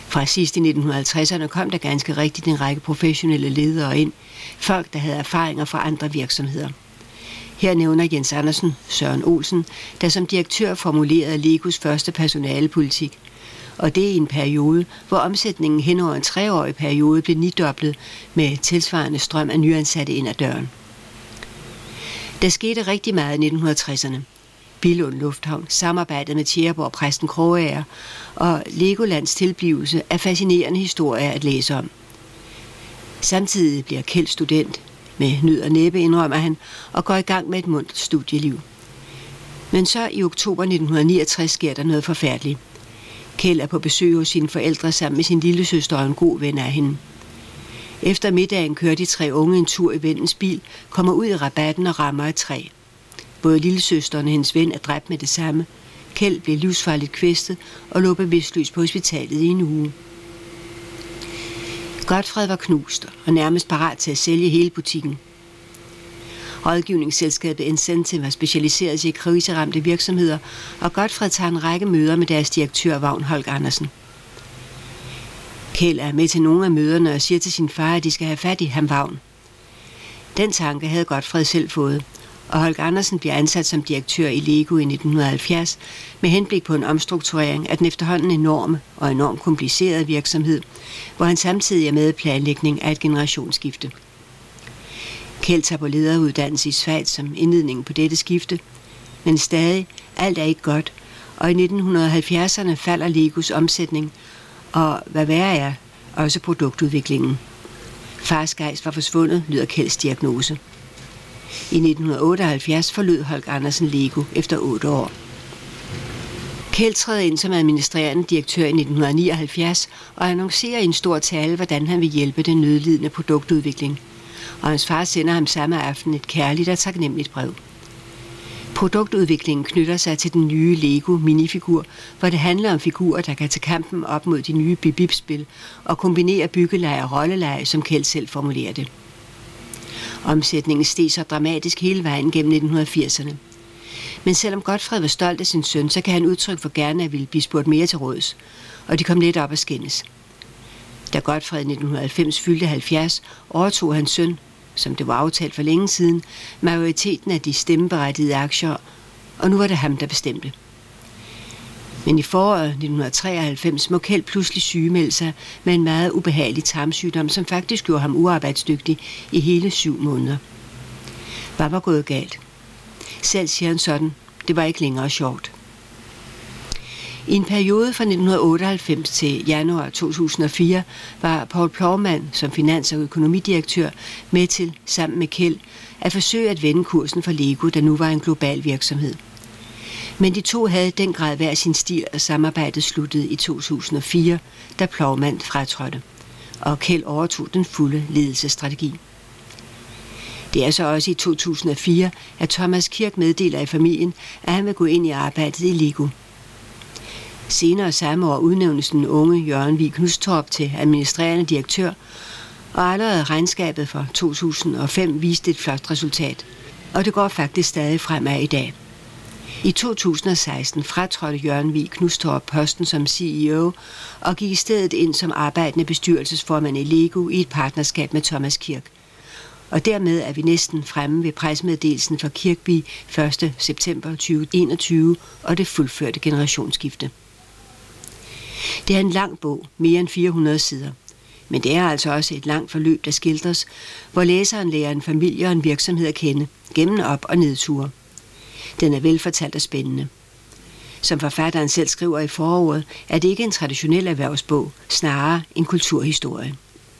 Fra sidst i 1950'erne kom der ganske rigtigt en række professionelle ledere ind, folk der havde erfaringer fra andre virksomheder. Her nævner Jens Andersen Søren Olsen, der som direktør formulerede Legos første personalepolitik, og det i en periode, hvor omsætningen hen over en 3-årig periode blev nidoblet med tilsvarende strøm af nyansatte ind ad døren. Der skete rigtig meget i 1960'erne. Billund Lufthavn, samarbejdet med Tjæreborg Præsten Krogager og Legolands tilblivelse er fascinerende historier at læse om. Samtidig bliver Kjeld student, med nød og næppe indrømmer han, og går i gang med et muntert studieliv. Men så i oktober 1969 sker der noget forfærdeligt. Kjeld er på besøg hos sine forældre sammen med sin lillesøster og en god ven af hende. Efter middagen kører de 3 unge en tur i vennens bil, kommer ud i rabatten og rammer et træ. Både lillesøsteren og hendes ven er dræbt med det samme. Kjeld blev livsfarligt kvæstet og lå bevidstløs på hospitalet i en uge. Godtfred var knust og nærmest parat til at sælge hele butikken. Rådgivningsselskabet Incentive var specialiseret i kriseramte virksomheder, og Godtfred tager en række møder med deres direktør Vagn Holk Andersen. Kjeld er med til nogle af møderne og siger til sin far, at de skal have fat i ham Vagn. Den tanke havde Godtfred selv fået, og Holk Andersen bliver ansat som direktør i Lego i 1970 med henblik på en omstrukturering af den efterhånden enorme og enormt komplicerede virksomhed, hvor han samtidig er med i planlægning af et generationsskifte. Kjeld tager på lederuddannelse i Schweiz som indledning på dette skifte, men stadig alt er ikke godt, og i 1970'erne falder Legos omsætning, og hvad værre er, også produktudviklingen. Fars gejst var forsvundet, lyder Kjelds diagnose. I 1978 forlod Holk Andersen Lego efter 8 år. Kjeld træder ind som administrerende direktør i 1979 og annoncerer i en stor tale, hvordan han vil hjælpe den nødlidende produktudvikling. Og hans far sender ham samme aften et kærligt og taknemmeligt brev. Produktudviklingen knytter sig til den nye Lego minifigur, hvor det handler om figurer, der kan tage kampen op mod de nye bip-bip-spil og kombinere byggeleje og rolleleje, som Kjeld selv formulerer det. Omsætningen steg så dramatisk hele vejen gennem 1980'erne. Men selvom Godtfred var stolt af sin søn, så kan han udtrykke for gerne at ville blive spurgt mere til råds, og de kom lidt op at skændes. Da Godtfred i 1990 fyldte 70, overtog hans søn, som det var aftalt for længe siden, majoriteten af de stemmeberettigede aktier, og nu var det ham, der bestemte. Men i foråret 1993 må Kjeld pludselig sygemelde sig med en meget ubehagelig tarmsygdom, som faktisk gjorde ham uarbejdsdygtig i hele 7 måneder. Hvad var gået galt? Selv siger han sådan, det var ikke længere sjovt. I en periode fra 1998 til januar 2004 var Paul Plougmann som finans- og økonomidirektør med til, sammen med Kjeld, at forsøge at vende kursen for Lego, der nu var en global virksomhed. Men de to havde i den grad hver sin stil, og samarbejdet sluttede i 2004, da Plougmann fratrådte, og Kjeld overtog den fulde ledelsesstrategi. Det er så også i 2004, at Thomas Kirk meddeler i familien, at han vil gå ind i arbejdet i Lego. Senere samme år udnævnes den unge Jørgen Vig Knustorp til administrerende direktør, og allerede regnskabet for 2005 viste et flot resultat, og det går faktisk stadig fremad i dag. I 2016 fratrådte Jørgen Vig Knustorp posten som CEO og gik i stedet ind som arbejdende bestyrelsesformand i Lego i et partnerskab med Thomas Kirk. Og dermed er vi næsten fremme ved pressemeddelelsen fra Kirkby 1. september 2021 og det fuldførte generationsskifte. Det er en lang bog, mere end 400 sider. Men det er altså også et langt forløb, der skildres, hvor læseren lærer en familie og en virksomhed at kende, gennem op- og nedture. Den er velfortalt og spændende. Som forfatteren selv skriver i forordet, er det ikke en traditionel erhvervsbog, snarere en kulturhistorie.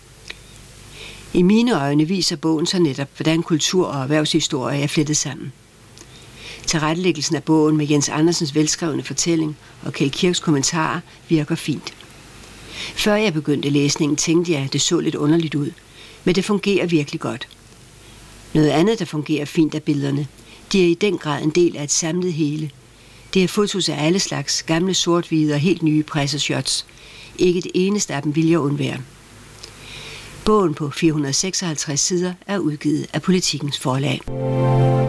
I mine øjne viser bogen så netop, hvordan kultur- og erhvervshistorie er flettet sammen. Tilrettelæggelsen af bogen med Jens Andersens velskrevne fortælling og Kjeld Kirks kommentarer virker fint. Før jeg begyndte læsningen, tænkte jeg, at det så lidt underligt ud, men det fungerer virkelig godt. Noget andet, der fungerer fint, er billederne. De er i den grad en del af et samlet hele. Det er fotos af alle slags gamle sort-hvide og helt nye presseshots. Ikke det eneste af dem vil jeg undvære. Bogen på 456 sider er udgivet af Politikens Forlag.